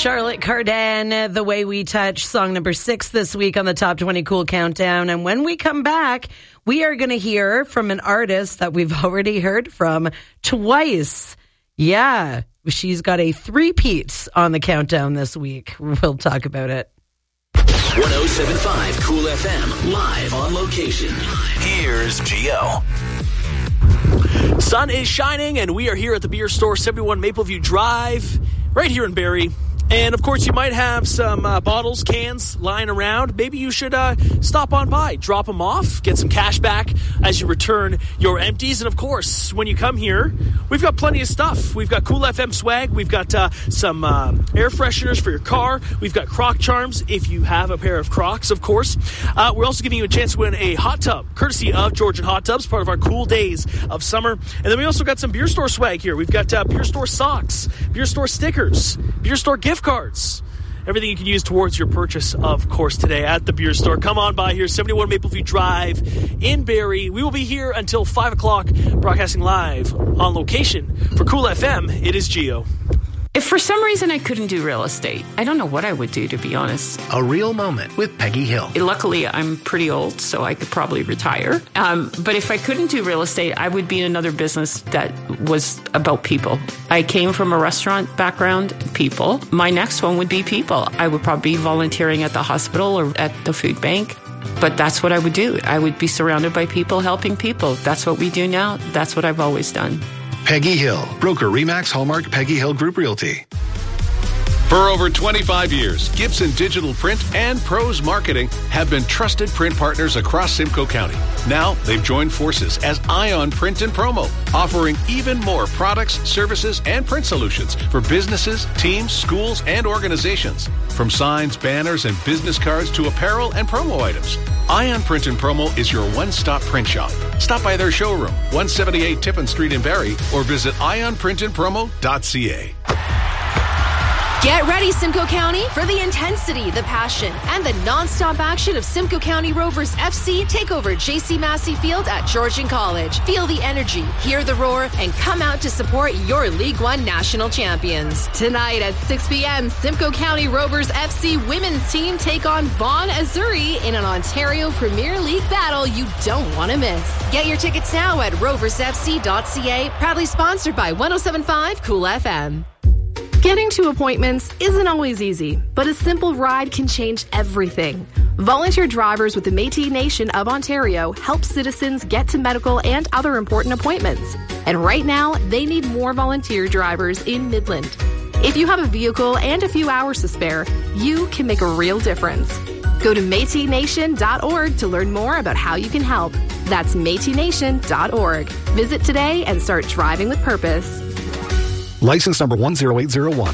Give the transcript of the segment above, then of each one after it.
Charlotte Cardin, The Way We Touch, song number 6 this week on the Top 20 Cool Countdown. And when we come back, we are going to hear from an artist that we've already heard from twice. Yeah, she's got a three-peat on the countdown this week. We'll talk about it. 107.5 Cool FM, live on location. Here's Gio. Sun is shining, and we are here at the beer store, 71 Mapleview Drive, right here in Barrie. And, of course, you might have some bottles, cans lying around. Maybe you should stop on by, drop them off, get some cash back as you return your empties. And, of course, when you come here, we've got plenty of stuff. We've got Cool FM swag. We've got some air fresheners for your car. We've got Croc Charms if you have a pair of Crocs, of course. We're also giving you a chance to win a hot tub, courtesy of Georgian Hot Tubs, part of our cool days of summer. And then we also got some beer store swag here. We've got beer store socks, beer store stickers, beer store gift cards, everything you can use towards your purchase, of course, today at the beer store. Come on by here, 71 Mapleview Drive in Barrie. We will be here until 5 o'clock, broadcasting live on location. For Cool FM, it is Gio. If for some reason I couldn't do real estate, I don't know what I would do, to be honest. A real moment with Peggy Hill. Luckily, I'm pretty old, so I could probably retire. But if I couldn't do real estate, I would be in another business that was about people. I came from a restaurant background, people. My next one would be people. I would probably be volunteering at the hospital or at the food bank. But that's what I would do. I would be surrounded by people, helping people. That's what we do now. That's what I've always done. Peggy Hill, broker Remax Hallmark Peggy Hill Group Realty. For over 25 years, Gibson Digital Print and Pros Marketing have been trusted print partners across Simcoe County. Now, they've joined forces as Ion Print and Promo, offering even more products, services, and print solutions for businesses, teams, schools, and organizations. From signs, banners, and business cards to apparel and promo items, Ion Print and Promo is your one-stop print shop. Stop by their showroom, 178 Tiffin Street in Barrie, or visit ionprintandpromo.ca. Get ready, Simcoe County, for the intensity, the passion, and the non-stop action of Simcoe County Rovers FC take over J.C. Massey Field at Georgian College. Feel the energy, hear the roar, and come out to support your League One national champions. Tonight at 6 p.m., Simcoe County Rovers FC women's team take on Vaughan Azzurri in an Ontario Premier League battle you don't want to miss. Get your tickets now at roversfc.ca, proudly sponsored by 107.5 Cool FM. Getting to appointments isn't always easy, but a simple ride can change everything. Volunteer drivers with the Métis Nation of Ontario help citizens get to medical and other important appointments. And right now, they need more volunteer drivers in Midland. If you have a vehicle and a few hours to spare, you can make a real difference. Go to MétisNation.org to learn more about how you can help. That's MétisNation.org. Visit today and start driving with purpose. License number 10801.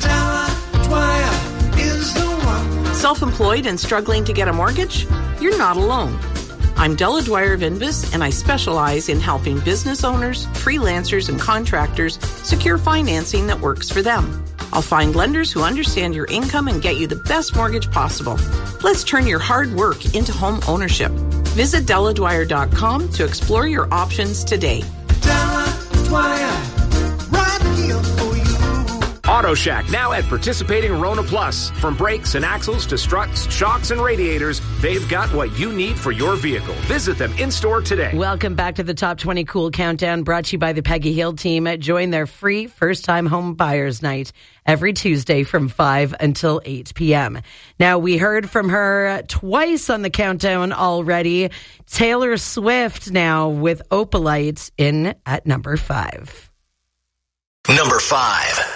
Self-employed and struggling to get a mortgage? You're not alone. I'm Della Dwyer of Invis, and I specialize in helping business owners, freelancers, and contractors secure financing that works for them. I'll find lenders who understand your income and get you the best mortgage possible. Let's turn your hard work into home ownership. Visit DellaDwyer.com to explore your options today. Della Dwyer, right here for you. Auto Shack, now at participating Rona Plus. From brakes and axles to struts, shocks, and radiators, they've got what you need for your vehicle. Visit them in-store today. Welcome back to the Top 20 Cool Countdown, brought to you by the Peggy Hill team. Join their free first-time home buyers night every Tuesday from 5 until 8 p.m. Now, we heard from her twice on the countdown already. Taylor Swift now with Opalite in at number 5. Number 5.